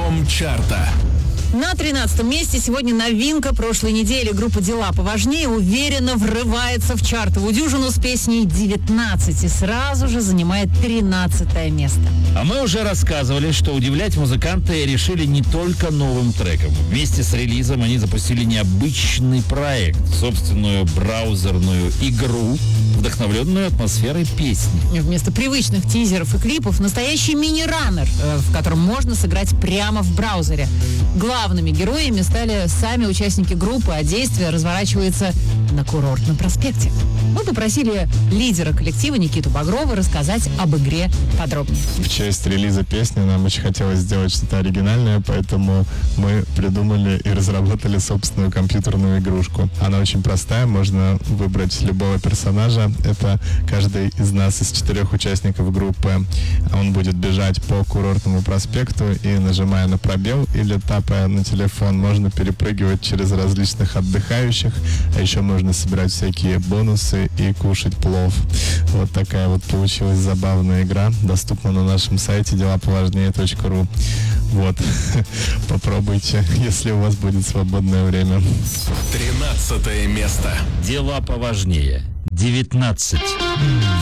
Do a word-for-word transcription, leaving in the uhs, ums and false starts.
Дом чарта. На тринадцатом месте сегодня новинка прошлой недели. Группа «Дела поважнее» уверенно врывается в чартовую дюжину с песней девятнадцать и сразу же занимает тринадцатое место. А мы уже рассказывали, что удивлять музыканты решили не только новым треком. Вместе с релизом они запустили необычный проект, собственную браузерную игру, вдохновленную атмосферой песни. Вместо привычных тизеров и клипов настоящий мини-раннер, в котором можно сыграть прямо в браузере. Главными героями стали сами участники группы, а действие разворачивается на курортном проспекте. Мы попросили лидера коллектива Никиту Багрова рассказать об игре подробнее. В честь релиза песни нам очень хотелось сделать что-то оригинальное, поэтому мы придумали и разработали собственную компьютерную игрушку. Она очень простая, можно выбрать любого персонажа. Это каждый из нас, из четырех участников группы. Он будет бежать по курортному проспекту и, нажимая на пробел или тапая на телефон, можно перепрыгивать через различных отдыхающих, а еще можно собирать всякие бонусы и кушать плов. Вот такая вот получилась забавная игра, доступна на нашем сайте дела поважнее точка ру. Вот, попробуйте, если у вас будет свободное время. Тринадцатое место. Дела поважнее. девятнадцать.